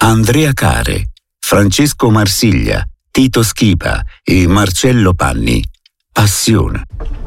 Andrea Care, Francesco Marsiglia, Tito Schipa e Marcello Panni. Passione.